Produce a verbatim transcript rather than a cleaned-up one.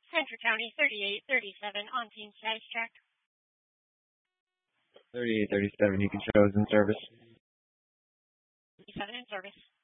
Central County thirty-eight thirty-seven on team status check. thirty-eight thirty-seven, you can show us in service. thirty-seven in service.